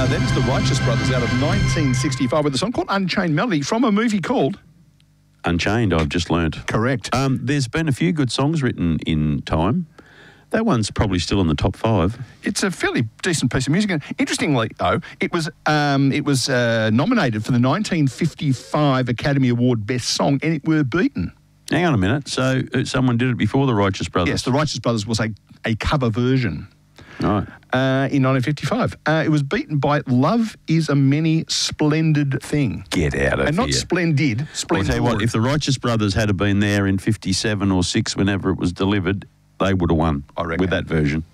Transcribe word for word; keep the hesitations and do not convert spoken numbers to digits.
Uh, that is the Righteous Brothers out of nineteen sixty-five with a song called Unchained Melody from a movie called... Unchained, I've just learnt. Correct. Um, there's been a few good songs written in time. That one's probably still in the top five. It's a fairly decent piece of music. And interestingly, though, it was um, it was uh, nominated for the nineteen fifty-five Academy Award Best Song, and it were beaten. Hang on a minute. So uh, someone did it before the Righteous Brothers? Yes, the Righteous Brothers was a, a cover version. Right. Uh, in nineteen fifty-five. Uh, it was beaten by Love is a Many Splendid Thing. Get out of and here. not splendid, I'll splendid. tell you what, if the Righteous Brothers had been there in fifty-seven or six whenever it was delivered, they would have won I reckon. with that version.